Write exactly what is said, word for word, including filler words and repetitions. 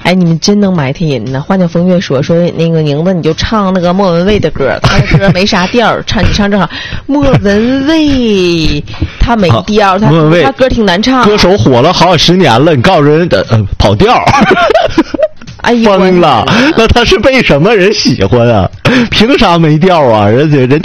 哎，你们真能埋汰人呢！花鸟风月说说那个宁子，你就唱那个莫文蔚的歌，他的歌没啥调，唱你唱正好。莫文蔚他没调，他他歌挺难唱。 歌手火了好几十年了，你告诉人的、呃、跑调。 哎呀， 疯了！那他是被什么人喜欢啊？凭啥没调啊？而且人